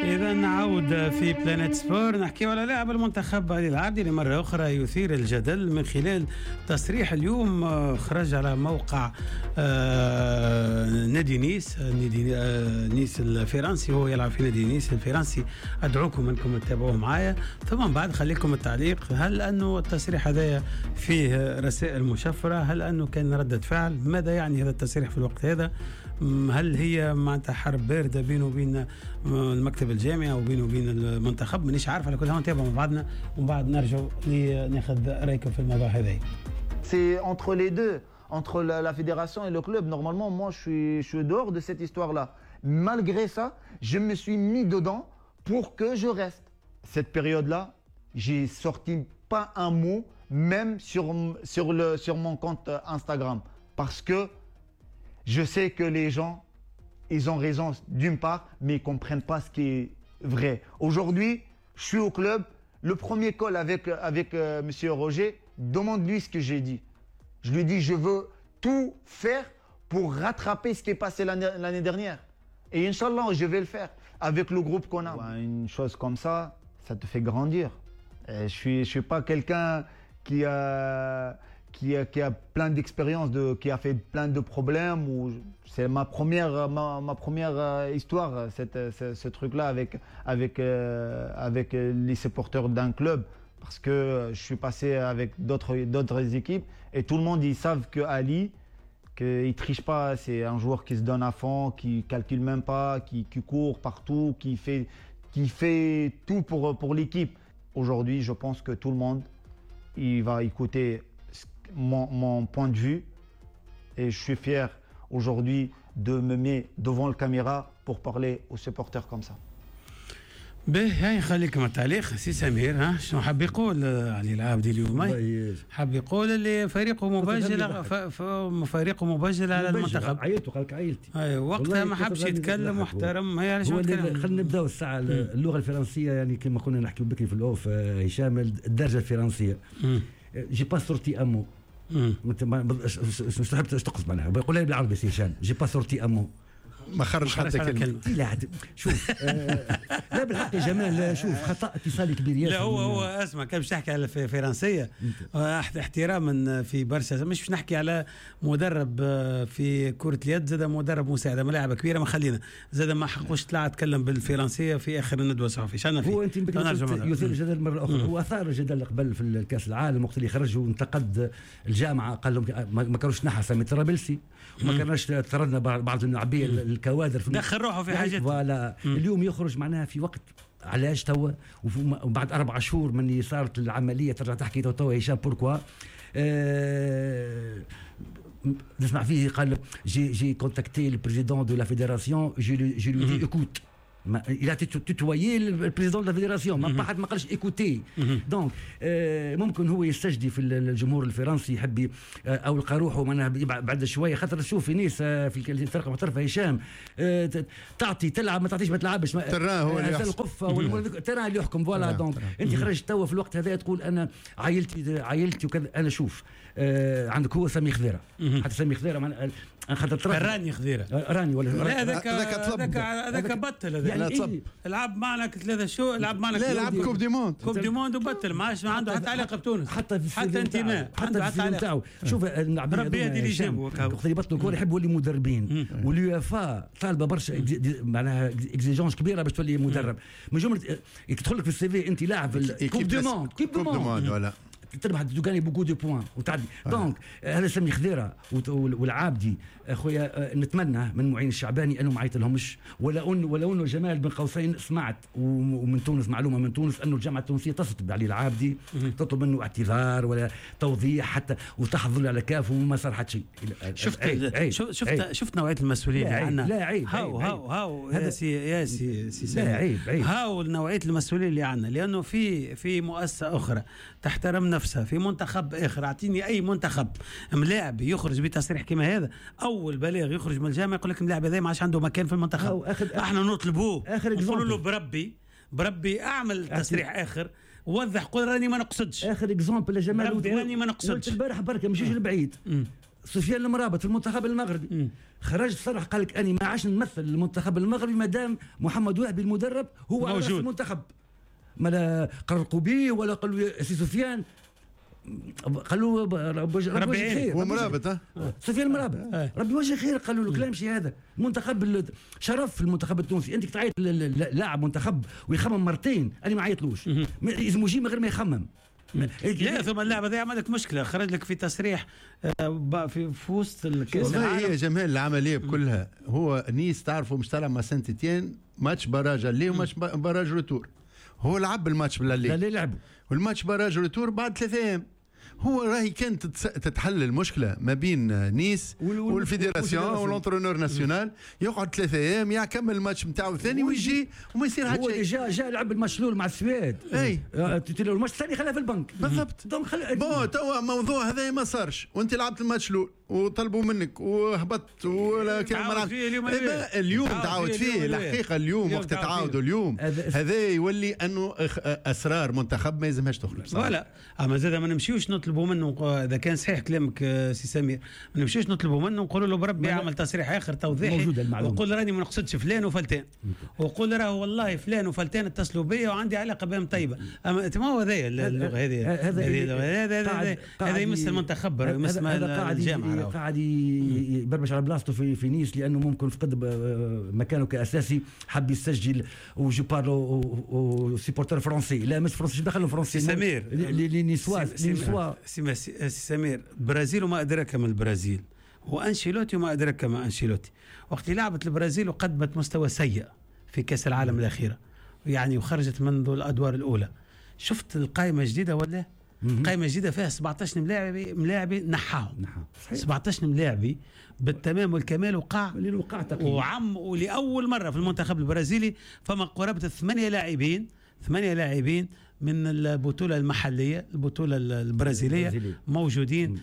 إذا نعود في بلانيت سبور نحكي على لاعب المنتخب علي العابدي لمرة أخرى يثير الجدل من خلال تصريح اليوم خرج على موقع نادي نيس نيس الفرنسي. هو يلعب في نادي نيس الفرنسي. أدعوكم أنكم تتابعوه معايا، ثم بعد خليكم التعليق. هل أنه التصريح هذا فيه رسائل مشفرة؟ هل أنه كان ردة فعل؟ ماذا يعني هذا التصريح في الوقت هذا؟ هل هي معناتها حرب باردة بينه وبين المكتب الجامعي وبينه وبين المنتخب؟ مانيش عارف. على كل حال نتابعوا مع بعضنا ومن بعد نرجع ناخذ رايكم في الموضوع هذا. C'est entre les deux, entre la fédération et le club. Normalement, moi, je suis dehors de cette histoire-là. Malgré ça, je me suis mis dedans pour que je reste. Cette période-là, j'ai sorti pas un mot, même sur mon compte Instagram, parce que je sais que les gens, ils ont raison d'une part, mais ils comprennent pas ce qui est vrai. Aujourd'hui, je suis au club. Le premier call avec Monsieur Roger, demande-lui ce que j'ai dit. Je lui dis, je veux tout faire pour rattraper ce qui est passé l'année dernière. Et Inch'Allah, je vais le faire avec le groupe qu'on a. Une chose comme ça te fait grandir. Et je suis pas quelqu'un qui a plein d'expérience, qui a fait plein de problèmes. C'est ma première histoire, ce truc-là avec les supporters d'un club. Parce que je suis passé avec d'autres équipes et tout le monde, ils savent que Ali, qu'il triche pas, c'est un joueur qui se donne à fond, qui calcule même pas, qui court partout, qui fait tout pour l'équipe. Aujourd'hui, je pense que tout le monde, il va écouter mon point de vue et je suis fier aujourd'hui de me mettre devant la caméra pour parler aux supporters comme ça. به هاي خليكم التعليق. سي سمير ها شنو حاب يقول علي العابدي اليوم؟ حاب يقول اللي فريقه مبجل على المنتخب. عيلته قالك عيلتي. وقتها ما حبش يتكلم واحترم. هي علاش خلينا نبداو الساعه. اللغه الفرنسيه يعني كما كنا نحكي بكري في الاوف هشام، الدرجه الفرنسيه. جي با سورتي امو. مش تحب تقص معناها بقول لي بالعربي سي هشام. جي با سورتي امو، ما خرج حتى كلمة. لا شوف لا بالحق يا جمال، شوف خطأ اتصالي كبير ياسر. لا هو اسمع كان باش نحكي على فرنسية احتراما في برشا، مش باش نحكي على مدرب في كرة اليد، زاد مدرب مساعدة ملاعب كبيرة، ما خلينا زاد ما حقوش طلع اتكلم بالفرنسية في اخر الندوة الصحفية. شانا هو انت يثير الجدل مرة اخرى. هو اثار الجدل قبل في الكاس العالم وقت اللي خرجوا وانتقد الجامعة، قال لهم ما كانوش نحى سامي ترابلسي وما كانش طردنا بعض اللاعبين الكوادر في دخل روحه في حاجات. ولا اليوم يخرج معناها في وقت علاش توا وبعد 4 شهور من صارت العمليه ترجع تحكي توا هشام بوركوا. نسمع فيه قال جي كونتاكتي البريزيدون دو لا فيدراسيون جو لو دي ايكوت. il a tutoyé le président de la fédération. ما قالش écouter. donc ممكن هو يستجدي في الجمهور الفرنسي، يحب او يلقى روحه منها بعد شويه. خاطر تشوف في ناس في الفرقه المحترفه هشام تعطي تلعب ما تعطيش ما تلعبش. تراه هو اللي القفه تراه اللي يحكم. فوالا دونك انت خرجت توا في الوقت هذا تقول انا عائلتي وكذا. انا شوف عندك هو سامي خضيره، حتى سامي خضيره راني خضيره راني ولا هذاك بطل. يعني لعب معنا 3 شهور، لعب معنا لعب كوب دي موند وبطل. ما عنده حتى علاقه بتونس، حتى انتماء، حتى علاقه نتاعو. شوف ربي هذه اللي جابوا وقت اللي بطلوا الكره يحبوا يولي مدربين، واليوفا طالبه برشا معناها اكزيجونس كبيره باش تولي مدرب. من جمله تدخل لك في السي في انت لاعب كوب دي موند ولا تربح تغاني بوكو دو بوان وتعدي. دونك هذا سمي خضيره والعابدي اخويا. نتمنى من معين الشعباني انه ما عيطلهمش ولا انه جمال بن قوسين سمعت ومن تونس معلومه من تونس انه الجامعه التونسيه تصل علي العابدي تطلب منه اعتذار ولا توضيح حتى وتحضر على كاف وما صار حتى شيء. شفت نوعيه المسؤوليه اللي عندنا. لا عيب هاو هذا سي لا عيب هاو نوعيه المسؤوليه اللي عندنا، لانه في مؤسسه اخرى تحترم نفسها، في منتخب اخر. اعطيني اي منتخب ملاعب يخرج بتصريح كما هذا، اول بلاغ يخرج من الجامعه يقول لك الملاعب هذا ما عادش عنده مكان في المنتخب. احنا نطلبوه نقولوا له بربي اعمل تصريح اخر، وضح قول راني ما نقصدش. اخر اكزامبل يا جمال راني ما نقصدش. البارح بركه مشيش البعيد سفيان المرابط في المنتخب المغربي خرج صرح قال لك أنا ما عادش نمثل المنتخب المغربي مادام محمد وهبي المدرب هو على رأس المنتخب. ما لا قرقوا به ولا قالوا سي سفيان، قالوا ربي وجه خير. هو مرابط سفيان المرابط ربي وجه خير، قالوا له كلام شي هذا. المنتخب شرف في المنتخب التونسي، انت تعيط لاعب منتخب ويخمم مرتين، انا ما عيطلوش لازم يجي من غير ما يخمم. لا ثم اللاعب هذا عمل لك مشكله، خرج لك في تصريح في وسط الكاس العالم. هي جمال العمليه كلها. هو نيس تعرفوا مش طالع مع سانت إتيين ماتش باراج اللي وماتش باراج روتور. هو لعب الماتش بالليل، لا لعبوا والماتش باراج روتور بعد 3 أيام. هو راهي كانت تتحل المشكله ما بين نيس والفيدراسيون والانترونور ناسيونال، يقعد 3 أيام يكمل الماتش نتاعو الثاني ويجي وما يصير حتى شيء. هو جا لعب الماتش الاول مع السويد، اي الماتش الثاني خلاه في البنك بالضبط. دونك توا الموضوع هذا ما صارش، وانت لعبت الماتش الاول وطلبوا منك وهبطت ولا كان اليوم تعاود فيه. الحقيقه اليوم وقت تعاودوا اليوم هذا يولي انه اسرار منتخب ما يلزمهاش تخرج. ولا اما زاد ما نمشيوش نطلبوا منه، اذا كان صحيح كلامك سي سمير، ما نمشيوش نطلبوا منه نقولوا له بربي يعمل تصريح اخر توضيحي وقول راني ما نقصدش فلان وفلتان، وقول راه والله فلان وفلتان اتصلوا بيا وعندي علاقه بهم طيبه. اما ما هو هذايا اللغه هذه يمس المنتخب، يمس الجامعه، قاعد يبرمج على بلاصته في نيس، لانه ممكن فقد مكانه كاساسي، حب يسجل وجو بارلو سيبورتر فرنسي. لا مش فرنسي، دخلوا فرنسي سمير لي نيسوا سي سمير. البرازيل وما ادراك ما البرازيل، وانشيلوتي وما ادراك ما انشيلوتي. وقت لعبت البرازيل وقدمت مستوى سيء في كاس العالم الاخيره يعني، وخرجت منذ الادوار الاولى. شفت القائمه الجديده ولا؟ قائمه جديده فيها 17 ملاعبي نحاهم 17 ملاعبي بالتمام والكمال، وقع وعم ولاول مره في المنتخب البرازيلي فما قرابه 8 لاعبين من البطوله المحليه، البطوله البرازيليه موجودين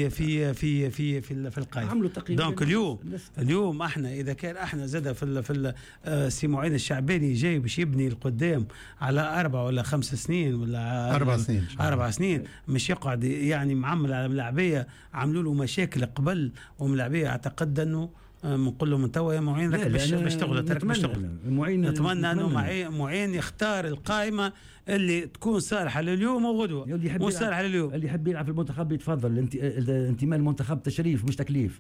في القائمه. دونك اليوم احنا اذا كان احنا زاد في سي معين الشعباني جاي باش يبني القدام على 4 ولا 5 سنين ولا 4 سنين مش يقعد يعني معمل على ملاعبيه عملوا له مشاكل قبل، وملاعبيه اعتقد انه نقول له من توا يا معين لك باش تغلط، نتمنى انه معين يختار القائمه اللي تكون صالحه لليوم وغدوه، مو صالحه لليوم. اللي يحب يلعب في المنتخب يتفضل، انتماء المنتخب تشريف مش تكليف.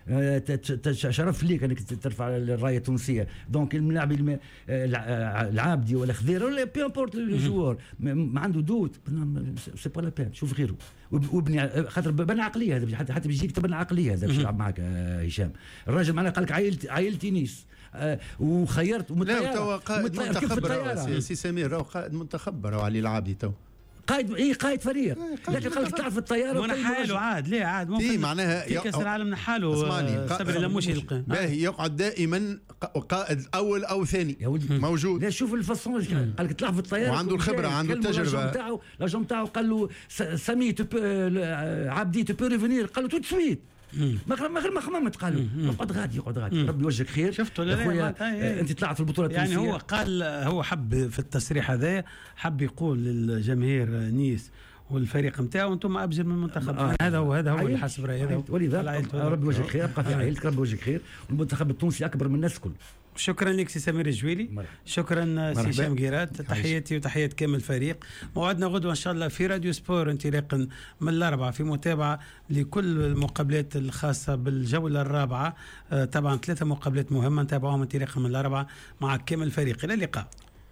شرف ليك انك ترفع الرايه التونسيه. دونك الملاعب العابدي ولا خضير ولا بي امبورت الجوار ما عنده دوت، سي با لا بين، شوف غيره وابني، خاطر بنى عقليه هذا، حتى بيجيك تبنى عقليه هذا باش يلعب معك هشام. الراجل معناها قال لك عائلتي نيس وخيرت لا قائد منتخب سي سمير، راهو قائد منتخب، راهو علي العابدي تو قائد فريق، لكن قال لك تعرف في الطياره ونحاله عاد ممكن معناها في كاس العالم نحاله صبري لموش يلقى باهي يقعد دائما قائد اول او ثاني موجود. لا شوف الفاسون قال لك تلعب في الطياره وعنده الخبره عنده التجربه نتاعو. لاجون نتاعو قال له سامي عبدي تو بو ريفينير، قال له تو سويت ما غير ما خممت، قال له اقعد غادي ربي يوجهك خير. شفتوا لا انت طلعت في البطوله التونسيه. يعني هو حب في التصريح هذا حب يقول للجماهير نيس والفريق نتاعو انتم ابجل من المنتخب. هذا هو اللي حسب رايي. ولذلك ربي يوجهك خير، ابقى في عائلتك، ربي يوجهك خير. والمنتخب التونسي اكبر من الناس الكل. شكرا لك سي سمير الجويلي، شكرا سي هشام قيرات، تحياتي وتحيات كامل الفريق. موعدنا غدوه ان شاء الله في راديو سبور انطلاقا من الاربعاء في متابعه لكل المقابلات الخاصه بالجوله الرابعه. طبعا 3 مقابلات مهمه نتابعوهم انطلاقا من الاربعاء مع كامل الفريق. الى اللقاء.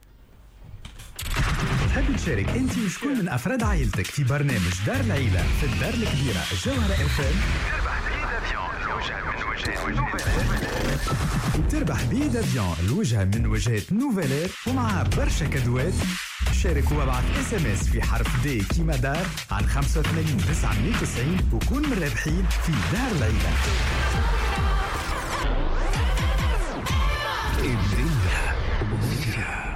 تحب تشارك انت وشكون من افراد عائلتك في برنامج دار العيله في الدار الكبيره الجوهره FM؟ تربح بي دافيون لوجهة من وجهات نوفيلير ومعها برشا كادوات. شارك وابعث SMS في حرف دي كيما دار على 85 990 وكون من الرابحين في دار العيلة.